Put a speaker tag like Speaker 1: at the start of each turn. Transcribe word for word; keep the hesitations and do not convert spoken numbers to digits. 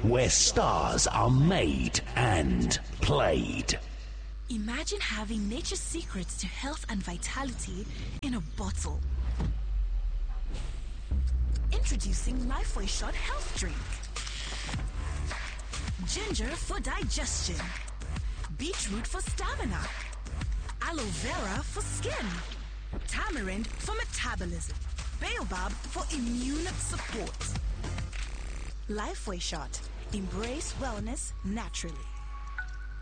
Speaker 1: where stars are made and played.
Speaker 2: Imagine having nature's secrets to health and vitality in a bottle. Introducing Lifeway Shot Health Drink. Ginger for digestion. Beetroot for stamina. Aloe vera for skin. Tamarind for metabolism. Baobab for immune support. Lifeway Shot. Embrace wellness naturally.